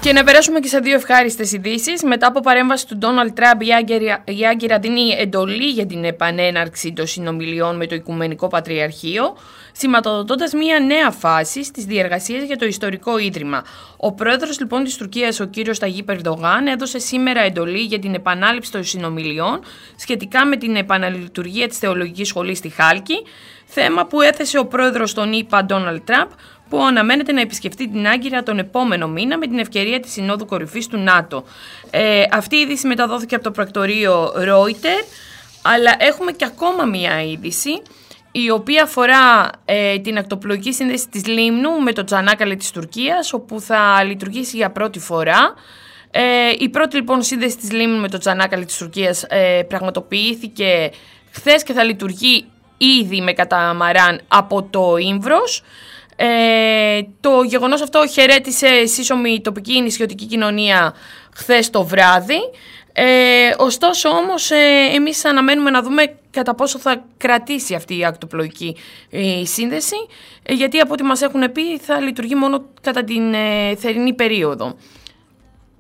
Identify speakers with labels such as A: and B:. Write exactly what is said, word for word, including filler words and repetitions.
A: Και να περάσουμε και σε δύο ευχάριστες ειδήσεις. Μετά από παρέμβαση του Ντόναλντ Τραμπ, η Άγκυρα δίνει εντολή για την επανέναρξη των συνομιλιών με το Οικουμενικό Πατριαρχείο, σηματοδοτώντας μια νέα φάση στις διεργασίες για το ιστορικό ίδρυμα. Ο πρόεδρος λοιπόν της Τουρκίας, ο κύριος Ταγίπ Ερντογάν, έδωσε σήμερα εντολή για την επανάληψη των συνομιλιών σχετικά με την επαναλειτουργία της Θεολογικής Σχολής στη Χάλκη, θέμα που έθεσε ο πρόεδρος των ΗΠΑ, Ντόναλντ Τραμπ, που αναμένεται να επισκεφτεί την Άγκυρα τον επόμενο μήνα με την ευκαιρία της Συνόδου Κορυφής του ΝΑΤΟ. Ε, αυτή η είδηση μεταδόθηκε από το πρακτορείο Reuters, αλλά έχουμε και ακόμα μία είδηση, η οποία αφορά ε, την ακτοπλοϊκή σύνδεση της Λίμνου με το Τσανάκαλε της Τουρκίας, όπου θα λειτουργήσει για πρώτη φορά. Ε, η πρώτη λοιπόν σύνδεση της Λίμνου με το Τσανάκαλε της Τουρκίας ε, πραγματοποιήθηκε χθες και θα λειτουργεί ήδη με καταμαράν από το Ήμβρος. Ε, το γεγονός αυτό χαιρέτησε σύσσωμη τοπική νησιωτική κοινωνία χθες το βράδυ. Ε, ωστόσο όμως ε, εμείς αναμένουμε να δούμε κατά πόσο θα κρατήσει αυτή η ακτοπλοϊκή ε, σύνδεση, ε, γιατί από ό,τι μας έχουν πει θα λειτουργεί μόνο κατά την ε, θερινή περίοδο.